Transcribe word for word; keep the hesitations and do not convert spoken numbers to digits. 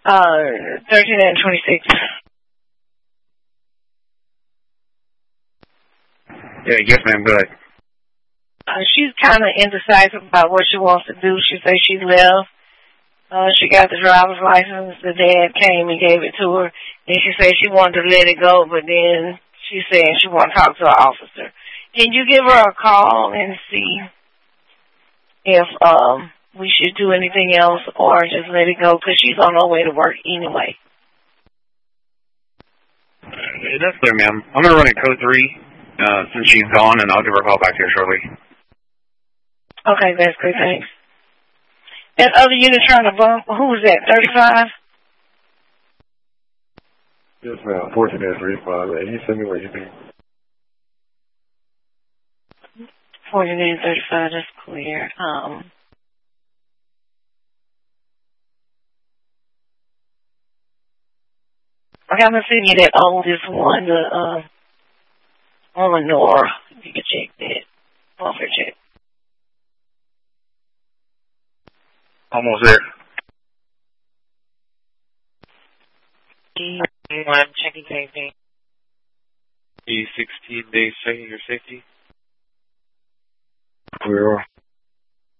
Uh, thirteen and twenty-six. Yeah, yes, ma'am. Go ahead. Uh, she's kind of indecisive about what she wants to do. She says she left. Uh, she got the driver's license. The dad came and gave it to her. And she said she wanted to let it go, but then she said she wanted to talk to an officer. Can you give her a call and see if um we should do anything else or just let it go? Because she's on her way to work anyway. Uh, that's clear, ma'am. I'm going to run in code three uh, since she's gone, and I'll give her a call back here shortly. Okay, that's great. Thanks. That other unit trying to bump, who was that, thirty-five? Yes, ma'am. fourteen and thirty-five. And he sent me what you mean. fourteen and thirty-five, that's clear. Um, okay, I'm going to send you that oldest one, the uh, Eleanor. You can check that. Welfare check. Almost there. I'm checking safety. E sixteen days checking your safety. We are.